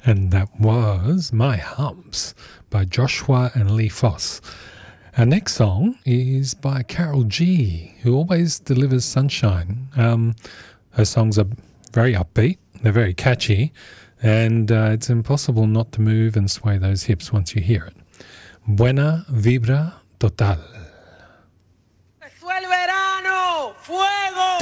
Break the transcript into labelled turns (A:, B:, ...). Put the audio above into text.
A: And that was My Humps by Joshua and Lee Foss. Our next song is by Carol G, who always delivers sunshine. Her songs are very upbeat, they're very catchy, and it's impossible not to move and sway those hips once you hear it. Buena Vibra Total.